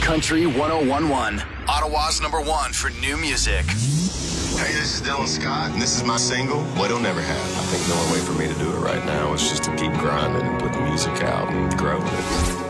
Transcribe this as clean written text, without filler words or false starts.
Country 1011, Ottawa's #1 for new music. Hey, this is Dylan Scott, and this is my single, What It'll Never Have. I think the only way for me to do it right now is just to keep grinding and put the music out and grow it.